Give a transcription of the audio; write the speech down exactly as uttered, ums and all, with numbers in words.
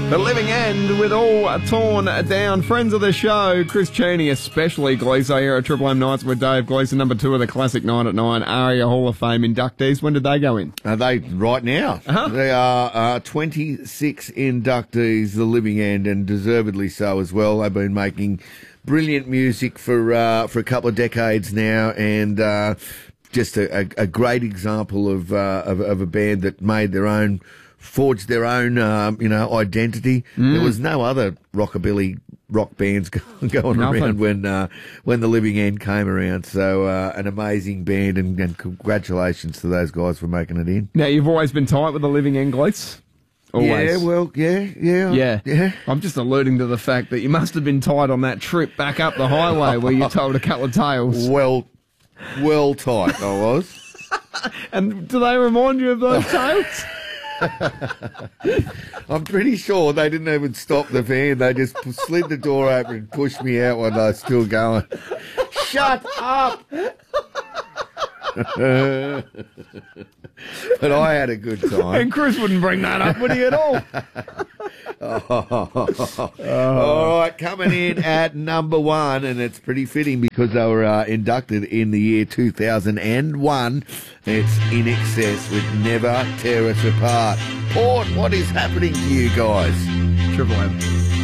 The Living End with All Torn Down. Friends of the show, Chris Cheney, especially Gleeso here at Triple M Nights with Dave Gleeson, number two of the Classic Nine at Nine, ARIA Hall of Fame inductees. When did they go in? Are they right now? Uh-huh. They are uh, twenty-six inductees, The Living End, and deservedly so as well. They've been making brilliant music for uh, for a couple of decades now, and uh, just a, a, a great example of, uh, of of a band that made their own, forged their own, um, you know, identity. Mm. There was no other rockabilly rock bands going Nothing. around when uh, when The Living End came around. So uh, an amazing band, and, and congratulations to those guys for making it in. Now, you've always been tight with The Living End, Glees? Always. Yeah, well, yeah, yeah. Yeah. Yeah. I'm just alluding to the fact that you must have been tight on that trip back up the highway where you told a couple of tales. Well, well tight I was. And do they remind you of those tales? I'm pretty sure they didn't even stop the van. They just slid the door open and pushed me out while I was still going. Shut up! But I had a good time. And Chris wouldn't bring that up, would he, at all? oh. All right, coming in at number one, and it's pretty fitting because they were uh, inducted in the year two thousand one. It's In Excess with Never Tear Us Apart. Port, what is happening to you guys? Triple M.